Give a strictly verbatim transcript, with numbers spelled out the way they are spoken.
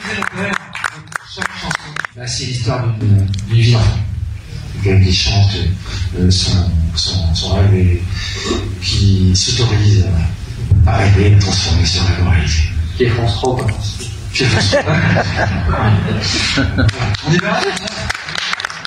chaque chanson, bah, c'est l'histoire d'une vie d'enfant. Quelqu'un qui chante euh, son, son, son rêve et qui s'autorise à rêver, à transformer ce rêve en réalité. Qui est France trois, quoi. Qui est France trois. On est bien là,